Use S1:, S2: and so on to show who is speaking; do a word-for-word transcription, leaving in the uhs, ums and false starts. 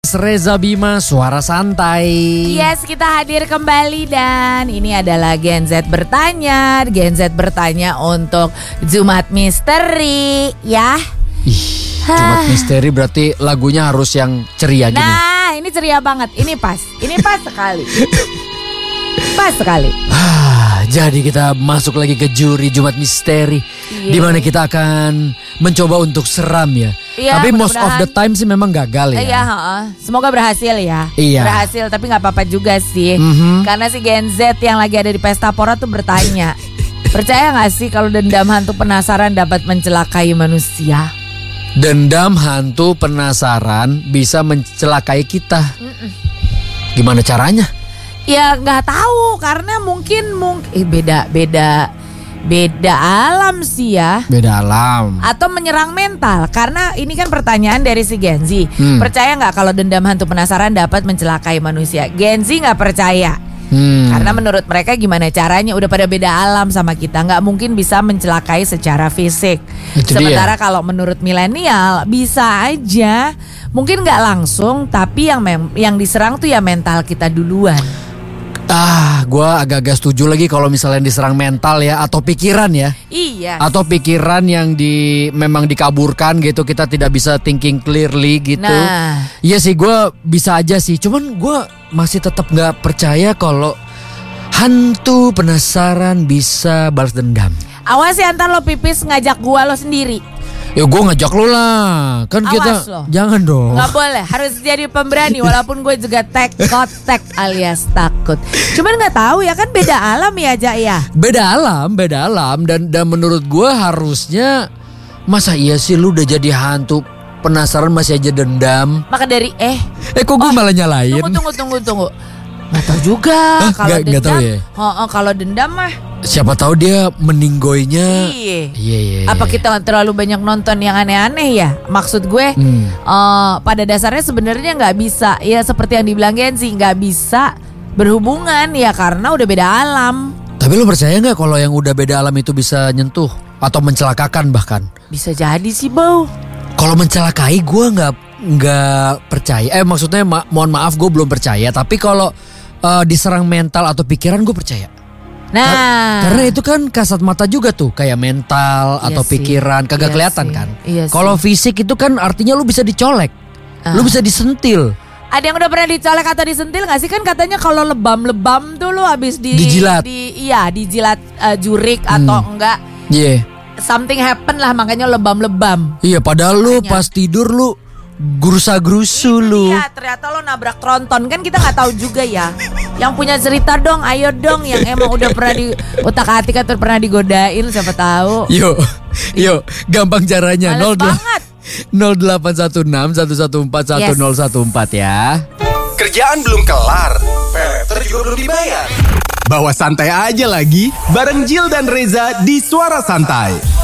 S1: Reza Bima, Suara Santai.
S2: Yes, kita hadir kembali dan ini adalah Gen Z bertanya. Gen Z bertanya untuk Jumat Misteri, ya.
S1: Ih, Jumat Misteri berarti lagunya harus yang ceria gini.
S2: Nah, ini ceria banget. Ini pas. Ini pas sekali. Pas sekali.
S1: Jadi kita masuk lagi ke juri Jumat Misteri, yeah. Di mana kita akan mencoba untuk seram ya.
S2: Iya,
S1: tapi most of the time sih memang gagal ya.
S2: Iya, uh, semoga berhasil ya.
S1: Iya.
S2: Berhasil, tapi nggak apa-apa juga sih.
S1: Mm-hmm.
S2: Karena si Gen Z yang lagi ada di Pesta Pora tuh bertanya, percaya nggak sih kalau dendam hantu penasaran dapat mencelakai manusia?
S1: Dendam hantu penasaran bisa mencelakai kita. Mm-mm. Gimana caranya?
S2: Ya nggak tahu karena mungkin mungkin eh, beda beda beda alam sih ya.
S1: Beda alam.
S2: Atau menyerang mental karena ini kan pertanyaan dari si Gen Z.
S1: Hmm.
S2: Percaya nggak kalau dendam hantu penasaran dapat mencelakai manusia? Gen Z nggak percaya. Hmm. Karena menurut mereka gimana caranya udah pada beda alam sama kita, nggak mungkin bisa mencelakai secara fisik.
S1: Itu
S2: Sementara
S1: dia.
S2: kalau menurut milenial bisa aja, mungkin nggak langsung, tapi yang mem- yang diserang tuh ya mental kita duluan.
S1: Ah, gue agak-agak setuju lagi kalau misalnya diserang mental ya atau pikiran ya.
S2: Iya.
S1: Atau pikiran yang di memang dikaburkan gitu, kita tidak bisa thinking clearly gitu.
S2: Nah.
S1: Iya sih, gue bisa aja sih. Cuman gue masih tetap nggak percaya kalau hantu penasaran bisa balas dendam.
S2: Awas ya ntar lo pipis ngajak gua lo sendiri.
S1: Ya gue ngajak lo lah. Kan
S2: Awas
S1: kita
S2: lo.
S1: Jangan dong.
S2: Gak boleh, harus jadi pemberani. Walaupun gue juga tekot tek alias takut. Cuman gak tahu ya kan beda alam ya Jak ya.
S1: Beda alam, beda alam. Dan, dan menurut gue harusnya, masa iya sih lu udah jadi hantu penasaran masih aja dendam.
S2: Maka dari eh
S1: Eh kok gue
S2: oh,
S1: malah nyalain.
S2: Tunggu tunggu tunggu tunggu. Gak tahu juga.
S1: Hah,
S2: kalau
S1: gak-
S2: dendam
S1: gak tahu ya?
S2: oh, oh, kalau dendam mah
S1: Siapa tahu dia meninggoynya.
S2: Iya.
S1: Iya, iya.
S2: Apa kita terlalu banyak nonton yang aneh-aneh ya? Maksud gue
S1: Hmm.
S2: uh, pada dasarnya sebenarnya nggak bisa. Ya seperti yang dibilang Gen Z, nggak bisa berhubungan ya karena udah beda alam.
S1: Tapi lu percaya nggak kalau yang udah beda alam itu bisa nyentuh atau mencelakakan bahkan?
S2: Bisa jadi sih Bau.
S1: Kalau mencelakai gue nggak nggak percaya. Eh maksudnya ma- mohon maaf gue belum percaya. Tapi kalau uh, diserang mental atau pikiran gue percaya.
S2: Nah,
S1: Kar- karena itu kan kasat mata juga tuh, kayak mental
S2: Iya
S1: atau
S2: sih.
S1: pikiran kagak
S2: Iya
S1: kelihatan
S2: sih.
S1: kan.
S2: Iya sih.
S1: Kalau fisik itu kan artinya lu bisa dicolek,
S2: Ah.
S1: lu bisa disentil,
S2: ada yang udah pernah dicolek atau disentil nggak sih? Kan katanya kalau lebam-lebam tuh lu habis di
S1: Dijilat.
S2: di iya dijilat uh, jurik atau enggak
S1: iya, yeah.
S2: something happen lah makanya lebam-lebam.
S1: Iya. Padahal lu
S2: Makanya.
S1: pas tidur lu gerusa-gerusu lu.
S2: Iya, ternyata lo nabrak tronton kan kita nggak tahu juga ya. Yang punya cerita dong, ayo dong yang emang udah pernah di utak-atik atau pernah digodain siapa tahu.
S1: Yuk, yuk, gampang caranya.
S2: Males
S1: nol dua
S2: banget.
S1: nol delapan satu enam satu satu empat satu nol satu empat ya.
S3: Kerjaan belum kelar, peleter juga belum dibayar. Bawa santai aja lagi, bareng Jill dan Reza di Suara Santai.